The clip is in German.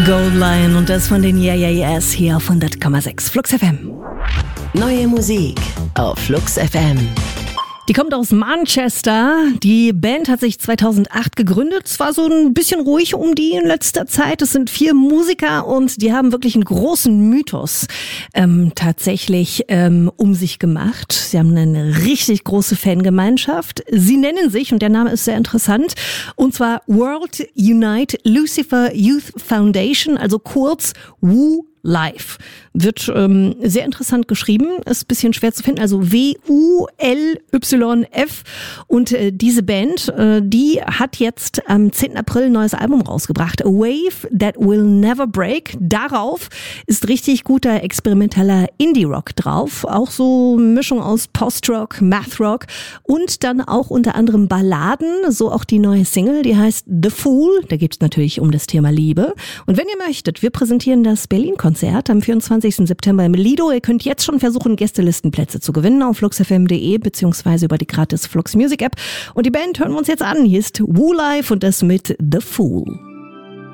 Goldline und das von den Yeah Yeah Yeahs hier auf 100,6 Flux FM. Neue Musik auf Flux FM. Die kommt aus Manchester. Die Band hat sich 2008 gegründet. Es war so ein bisschen ruhig um die in letzter Zeit. Es sind 4 Musiker und die haben wirklich einen großen Mythos tatsächlich um sich gemacht. Sie haben eine richtig große Fangemeinschaft. Sie nennen sich, und der Name ist sehr interessant, und zwar World Unite Lucifer Youth Foundation, also kurz WU Live. Wird sehr interessant geschrieben, ist ein bisschen schwer zu finden, also WULYF. Und diese Band, die hat jetzt am 10. April ein neues Album rausgebracht, A Wave That Will Never Break. Darauf ist richtig guter experimenteller Indie-Rock drauf, auch so eine Mischung aus Post-Rock, Math-Rock und dann auch unter anderem Balladen, so auch die neue Single, die heißt The Fool. Da geht es natürlich um das Thema Liebe. Und wenn ihr möchtet, wir präsentieren das Berlin-Konzert am 24. September im Lido. Ihr könnt jetzt schon versuchen, Gästelistenplätze zu gewinnen auf fluxfm.de beziehungsweise über die gratis Flux Music App. Und die Band hören wir uns jetzt an. Hier ist WU Live und das mit The Fool.